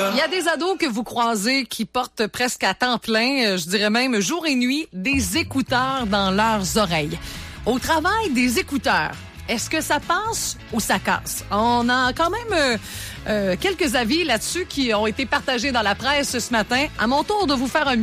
Il y a des ados que vous croisez qui portent presque à temps plein, je dirais même jour et nuit, des écouteurs dans leurs oreilles. Au travail, des écouteurs. Est-ce que ça passe ou ça casse? On a quand même quelques avis là-dessus qui ont été partagés dans la presse ce matin. À mon tour de vous faire un